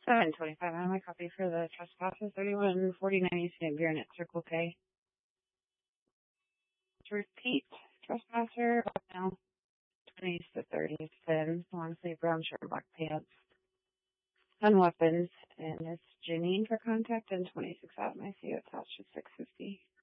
725. I have my copy for the trespasses. 3149 East St. Bernard, Circle K. To repeat, trespasser, now 20s to 30s, thin, long sleeve, brown shirt, black pants, gun weapons, and it's Janine for contact and 26 out. My CO attached to 650.